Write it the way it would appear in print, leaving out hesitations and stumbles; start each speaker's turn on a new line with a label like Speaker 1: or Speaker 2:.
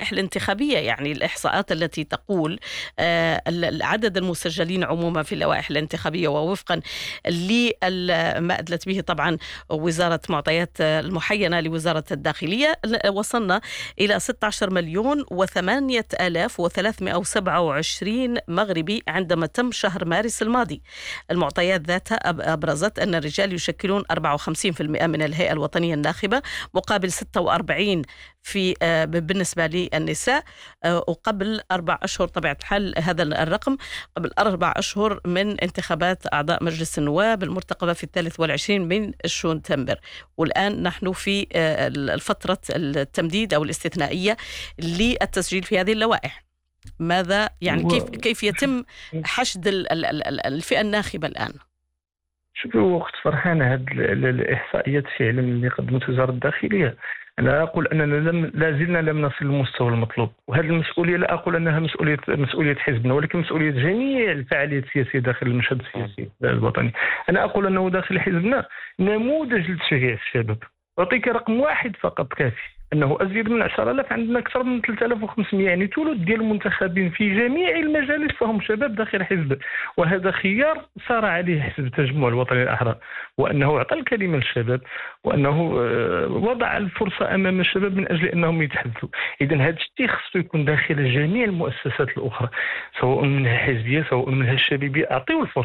Speaker 1: اللوائح الانتخابية. يعني الإحصاءات التي تقول العدد المسجلين عموما في اللوائح الانتخابية، ووفقا لما أدلت به طبعا وزارة معطيات المحينة لوزارة الداخلية، وصلنا إلى 16,008,327 مغربي عندما تم شهر مارس الماضي. المعطيات ذاتها أبرزت أن الرجال يشكلون 54% من الهيئة الوطنية الناخبة، مقابل 46 بالنسبة للنساء. وقبل 4 أشهر طبيعة الحال هذا الرقم قبل 4 أشهر من انتخابات أعضاء مجلس النواب المرتقبة في 23 من شتنبر. والآن نحن في الفترة التمديد أو الاستثنائية للتسجيل في هذه اللوائح. ماذا يعني كيف يتم حشد الفئة الناخبة الآن؟
Speaker 2: شوفوا وقت فرحان هذه الإحصائيات فعلا اللي قدمت وزارة الداخلية. أنا أقول أننا لا زلنا لم نصل للمستوى المطلوب، وهذه المسؤولية لا أقول أنها مسؤولية حزبنا، ولكن مسؤولية جميع الفعاليات السياسية داخل المشهد السياسي الوطني. أنا أقول أنه داخل حزبنا نموذج لتشجيع الشباب. أعطيك رقم واحد فقط كافي، أنه أزيد من 10,000، عندنا أكثر من 3,500 يعني ثلث ديال المنتخبين في جميع المجالس فهم شباب داخل حزب، وهذا خيار صار عليه حزب التجمع الوطني الأحرار، وأنه أعطى الكلمة للشباب، وأنه وضع الفرصة أمام الشباب من أجل أنهم يتحدثوا. إذن هذا الشيء خصو يكون داخل جميع المؤسسات الأخرى، سواء منها حزبية سواء منها الشبابية. أعطيوا الفرصة.